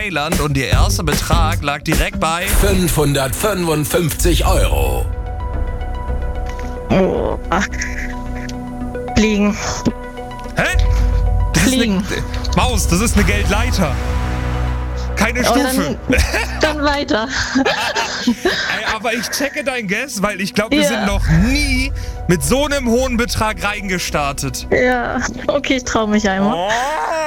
Thailand und der erste Betrag lag direkt bei 555 Euro. Oh. Fliegen. Hä? Fliegen. Maus, das ist eine Geldleiter. Keine Stufe. Dann weiter. Ey, aber ich checke dein Guess, weil ich glaube, wir sind noch nie mit so einem hohen Betrag reingestartet. Ja, okay, ich traue mich einmal. Oh.